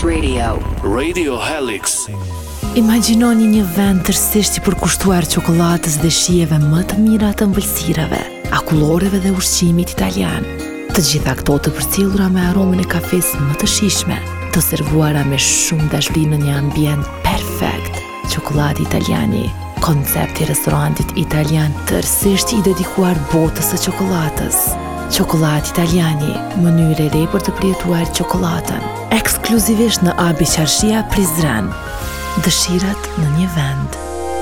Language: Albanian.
Radio. Radio Helix. Imagjinoni një vend tërësisht i përkushtuar çokoladës dhe shijeve më të mira të ëmbëlsirave, akulloreve dhe ushqimit italian. Të gjitha këto të përcjellura me aromën e kafes më të shijshme, të servuara me shumë dashuri në një ambient perfekt. Çokoladi italiani, koncepti i restorantit italian tërësisht i dedikuar botës së çokoladës. Çokoladë italiani, mënyrë e re për të përjetuar çokoladën, ekskluzivisht në Abi Qarshia Prizren. Dëshirat në një vend.